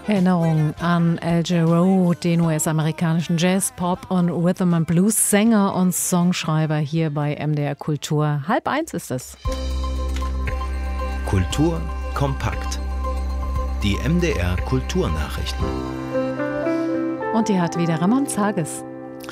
Erinnerung an Al Jarreau, den US-amerikanischen Jazz-, Pop- und Rhythm-and-Blues-Sänger und Songschreiber hier bei MDR Kultur. 12:30 ist es. Kultur kompakt. Die MDR Kulturnachrichten. Und die hat wieder Ramon Zages.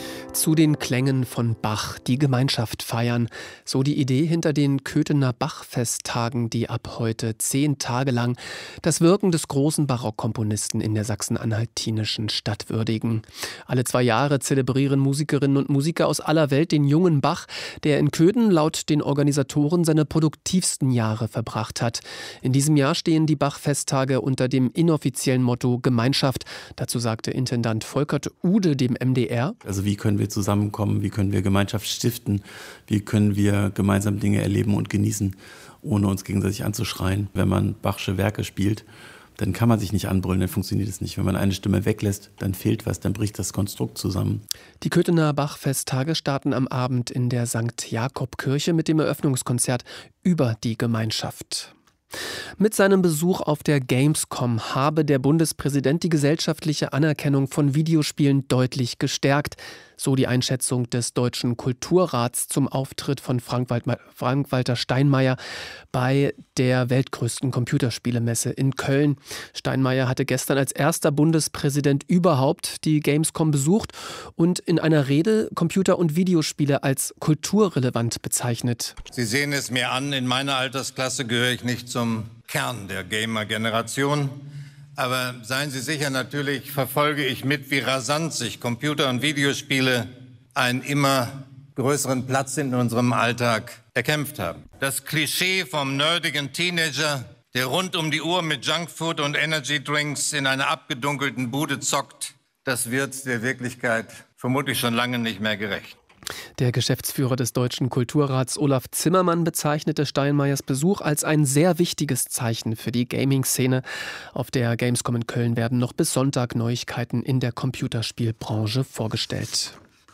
Zu den Klängen von Bach, die Gemeinschaft feiern. So die Idee hinter den Köthener Bach-Festtagen, die ab heute 10 Tage lang das Wirken des großen Barockkomponisten in der sachsen-anhaltinischen Stadt würdigen. Alle 2 Jahre zelebrieren Musikerinnen und Musiker aus aller Welt den jungen Bach, der in Köthen laut den Organisatoren seine produktivsten Jahre verbracht hat. In diesem Jahr stehen die Bach-Festtage unter dem inoffiziellen Motto Gemeinschaft. Dazu sagte Intendant Volkert Ude dem MDR: Also wie können wir zusammenkommen, wie können wir Gemeinschaft stiften, wie können wir gemeinsam Dinge erleben und genießen, ohne uns gegenseitig anzuschreien. Wenn man Bachsche Werke spielt, dann kann man sich nicht anbrüllen, dann funktioniert es nicht. Wenn man eine Stimme weglässt, dann fehlt was, dann bricht das Konstrukt zusammen. Die Köthener Bach-Festtage starten am Abend in der St. Jakob-Kirche mit dem Eröffnungskonzert über die Gemeinschaft. Mit seinem Besuch auf der Gamescom habe der Bundespräsident die gesellschaftliche Anerkennung von Videospielen deutlich gestärkt. So die Einschätzung des Deutschen Kulturrats zum Auftritt von Frank-Walter Steinmeier bei der weltgrößten Computerspielemesse in Köln. Steinmeier hatte gestern als erster Bundespräsident überhaupt die Gamescom besucht und in einer Rede Computer- und Videospiele als kulturrelevant bezeichnet. Sie sehen es mir an, in meiner Altersklasse gehöre ich nicht zum Kern der Gamer-Generation. Aber seien Sie sicher, natürlich verfolge ich mit, wie rasant sich Computer- und Videospiele einen immer größeren Platz in unserem Alltag erkämpft haben. Das Klischee vom nerdigen Teenager, der rund um die Uhr mit Junkfood und Energydrinks in einer abgedunkelten Bude zockt, das wird der Wirklichkeit vermutlich schon lange nicht mehr gerecht. Der Geschäftsführer des Deutschen Kulturrats Olaf Zimmermann bezeichnete Steinmeiers Besuch als ein sehr wichtiges Zeichen für die Gaming-Szene. Auf der Gamescom in Köln werden noch bis Sonntag Neuigkeiten in der Computerspielbranche vorgestellt.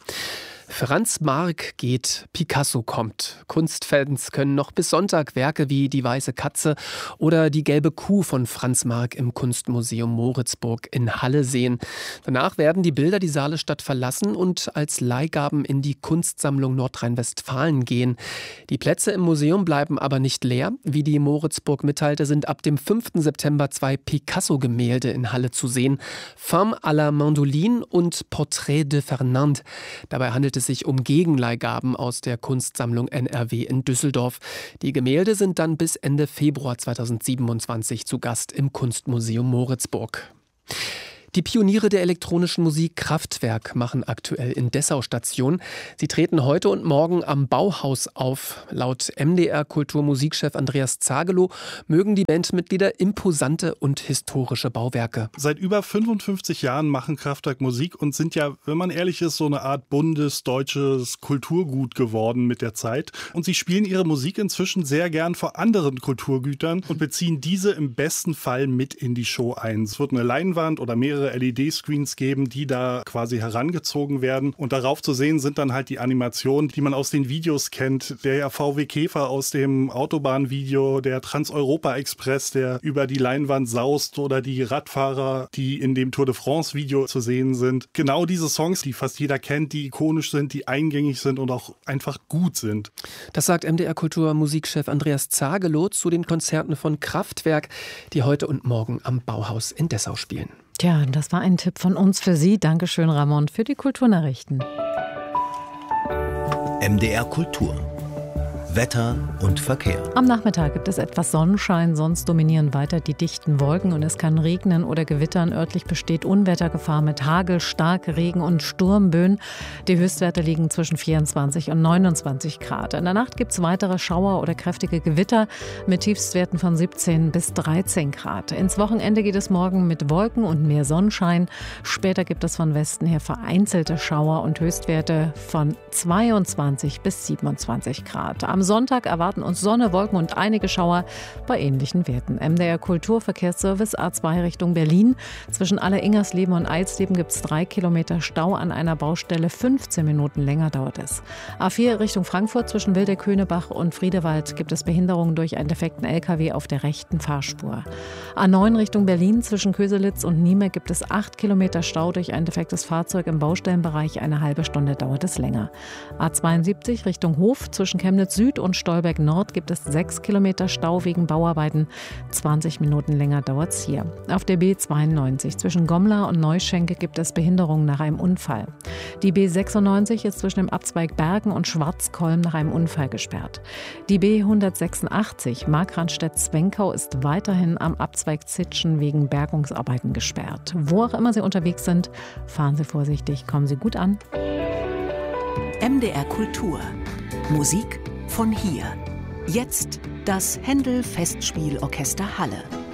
Franz Marc geht, Picasso kommt. Kunstfans können noch bis Sonntag Werke wie Die weiße Katze oder Die gelbe Kuh von Franz Marc im Kunstmuseum Moritzburg in Halle sehen. Danach werden die Bilder die Saalestadt verlassen und als Leihgaben in die Kunstsammlung Nordrhein-Westfalen gehen. Die Plätze im Museum bleiben aber nicht leer. Wie die Moritzburg mitteilte, sind ab dem 5. September 2 Picasso-Gemälde in Halle zu sehen. Femme à la Mandoline und Portrait de Fernand. Dabei handelt es sich um Gegenleihgaben aus der Kunstsammlung NRW in Düsseldorf. Die Gemälde sind dann bis Ende Februar 2027 zu Gast im Kunstmuseum Moritzburg. Die Pioniere der elektronischen Musik Kraftwerk machen aktuell in Dessau Station. Sie treten heute und morgen am Bauhaus auf. Laut MDR-Kulturmusikchef Andreas Zagelow mögen die Bandmitglieder imposante und historische Bauwerke. Seit über 55 Jahren machen Kraftwerk Musik und sind ja, wenn man ehrlich ist, so eine Art bundesdeutsches Kulturgut geworden mit der Zeit. Und sie spielen ihre Musik inzwischen sehr gern vor anderen Kulturgütern und beziehen diese im besten Fall mit in die Show ein. Es wird eine Leinwand oder mehrere LED-Screens geben, die da quasi herangezogen werden. Und darauf zu sehen sind dann halt die Animationen, die man aus den Videos kennt. Der VW Käfer aus dem Autobahnvideo, der Trans-Europa-Express, der über die Leinwand saust, oder die Radfahrer, die in dem Tour de France-Video zu sehen sind. Genau diese Songs, die fast jeder kennt, die ikonisch sind, die eingängig sind und auch einfach gut sind. Das sagt MDR-Kulturmusikchef Andreas Zagelow zu den Konzerten von Kraftwerk, die heute und morgen am Bauhaus in Dessau spielen. Tja, das war ein Tipp von uns für Sie. Dankeschön, Ramon, für die Kulturnachrichten. MDR Kultur. Wetter und Verkehr. Am Nachmittag gibt es etwas Sonnenschein, sonst dominieren weiter die dichten Wolken und es kann regnen oder gewittern. Örtlich besteht Unwettergefahr mit Hagel, Starkregen und Sturmböen. Die Höchstwerte liegen zwischen 24 und 29 Grad. In der Nacht gibt es weitere Schauer oder kräftige Gewitter mit Tiefstwerten von 17 bis 13 Grad. Ins Wochenende geht es morgen mit Wolken und mehr Sonnenschein. Später gibt es von Westen her vereinzelte Schauer und Höchstwerte von 22 bis 27 Grad. Am Sonntag erwarten uns Sonne, Wolken und einige Schauer bei ähnlichen Werten. MDR Kulturverkehrsservice A2 Richtung Berlin. Zwischen Alleringersleben und Eilsleben gibt es 3 Kilometer Stau an einer Baustelle. 15 Minuten länger dauert es. A4 Richtung Frankfurt zwischen Wildeck-Höhnebach und Friedewald gibt es Behinderungen durch einen defekten LKW auf der rechten Fahrspur. A9 Richtung Berlin zwischen Köselitz und Niemek gibt es 8 Kilometer Stau durch ein defektes Fahrzeug im Baustellenbereich. Eine halbe Stunde dauert es länger. A72 Richtung Hof zwischen Chemnitz Süd und Stolberg Nord gibt es 6 Kilometer Stau wegen Bauarbeiten. 20 Minuten länger dauert es hier. Auf der B92 zwischen Gomla und Neuschenke gibt es Behinderungen nach einem Unfall. Die B96 ist zwischen dem Abzweig Bergen und Schwarzkolm nach einem Unfall gesperrt. Die B186 Markranstädt-Zwenkau ist weiterhin am Abzweig Zitschen wegen Bergungsarbeiten gesperrt. Wo auch immer Sie unterwegs sind, fahren Sie vorsichtig, kommen Sie gut an. MDR Kultur. Musik von hier. Jetzt das Händel Festspielorchester Halle.